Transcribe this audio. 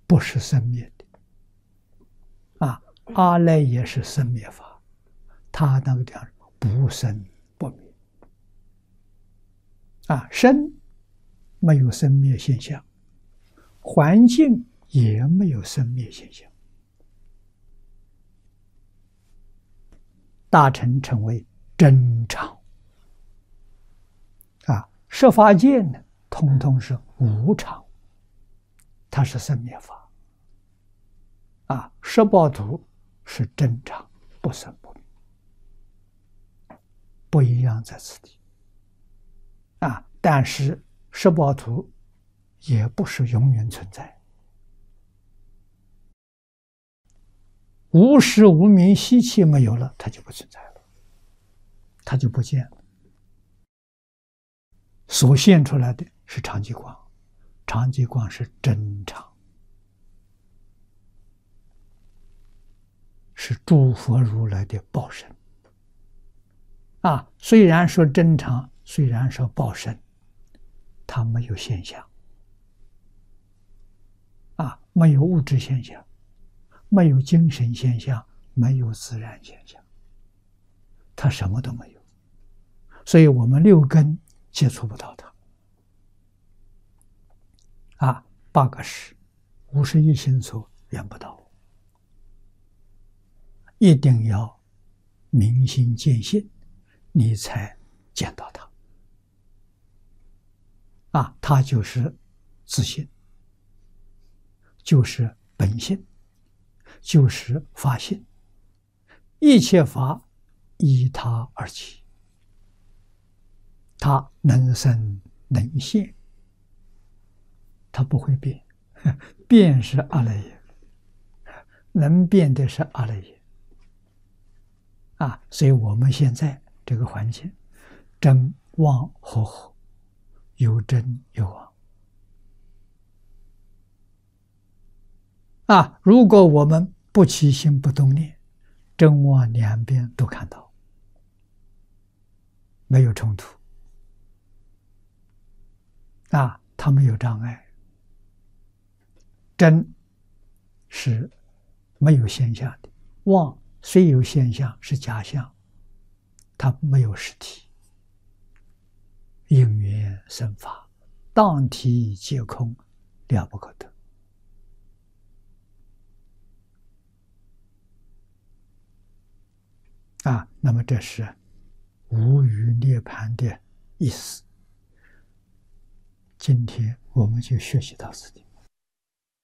不是生灭的啊。阿赖耶是生灭法，他那个叫不生不灭啊，生没有生灭现象，环境也没有生灭现象。大乘称为真常啊，十法界呢，通通是无常，它是生灭法啊。十报图是真常，不生不灭，不一样在此地啊。但是十报图也不是永远存在，无时无明习气没有了，它就不存在了，它就不见了。所现出来的是常寂光，常寂光是真常，是诸佛如来的报身啊。虽然说真常，虽然说报身，它没有现象啊，没有物质现象，没有精神现象，没有自然现象，它什么都没有，所以我们六根接触不到它啊。八个识、51心所缘不到，一定要明心见性，你才见到它啊。它就是自性，就是本性，就是法性，一切法依它而起，它能生能现，它不会变，变是阿赖耶，能变的是阿赖耶啊。所以我们现在这个环境，真妄合合，有真有妄啊。如果我们不起心不动念，真妄两边都看到，没有冲突啊，它没有障碍。真是没有现象的，妄虽有现象是假象，它没有实体。应缘生法，当体皆空，了不可得啊。那么这是无余涅槃的意思。今天我们就学习到此地。